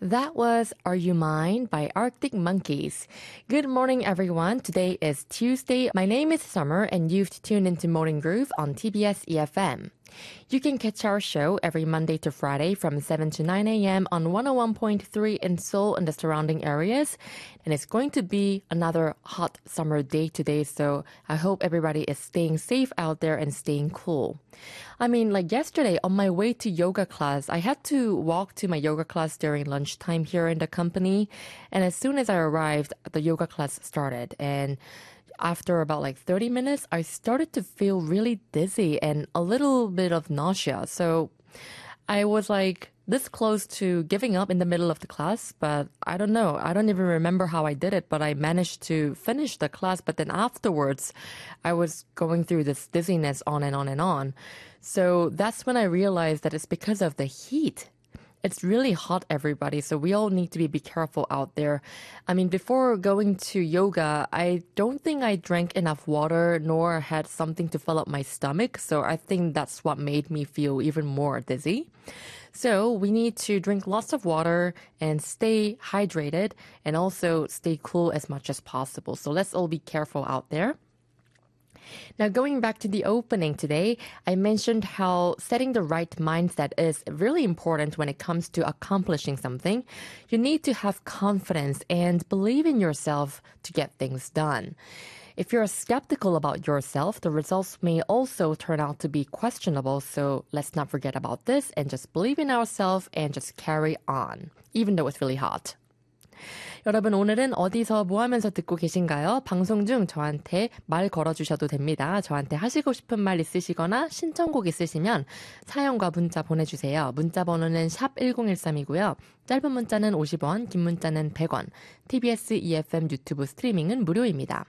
That was Are You Mine by Arctic Monkeys. Good morning, everyone. Today is Tuesday. My name is Summer, and you've tuned into Morning Groove on TBS EFM. You can catch our show every Monday to Friday from 7 to 9 a.m. on 101.3 in Seoul and the surrounding areas. And it's going to be another hot summer day today, so I hope everybody is staying safe out there and staying cool. I mean, like yesterday on my way to yoga class, I had to walk to my yoga class during lunchtime here in the company. And as soon as I arrived, the yoga class started. And after about like 30 minutes, I started to feel really dizzy and a little bit of nausea. So I was like this close to giving up in the middle of the class, but I don't know. I don't even remember how I did it, but I managed to finish the class. But then afterwards, I was going through this dizziness on and on and on. So that's when I realized that it's because of the heat. It's really hot, everybody, so we all need to be careful out there. I mean, before going to yoga, I don't think I drank enough water nor had something to fill up my stomach, so I think that's what made me feel even more dizzy. So we need to drink lots of water and stay hydrated and also stay cool as much as possible. So let's all be careful out there. Now, going back to the opening today, I mentioned how setting the right mindset is really important when it comes to accomplishing something. You need to have confidence and believe in yourself to get things done. If you're skeptical about yourself, the results may also turn out to be questionable. So let's not forget about this and just believe in ourselves and just carry on, even though it's really hot. 여러분, 오늘은 어디서 뭐 하면서 듣고 계신가요? 방송 중 저한테 말 걸어주셔도 됩니다. 저한테 하시고 싶은 말 있으시거나 신청곡 있으시면 사연과 문자 보내주세요. 문자 번호는 샵 1013이고요. 짧은 문자는 50원, 긴 문자는 100원. TBS EFM 유튜브 스트리밍은 무료입니다.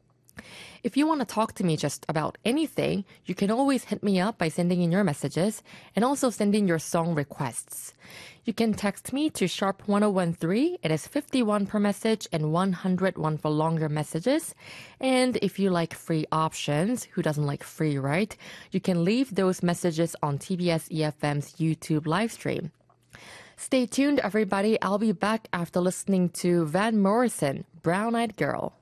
If you want to talk to me just about anything, you can always hit me up by sending in your messages and also send in your song requests. You can text me to sharp 1013. It is 51 per message and 101 for longer messages. And if you like free options, who doesn't like free, right? You can leave those messages on TBS EFM's YouTube live stream. Stay tuned, everybody. I'll be back after listening to Van Morrison, Brown Eyed Girl.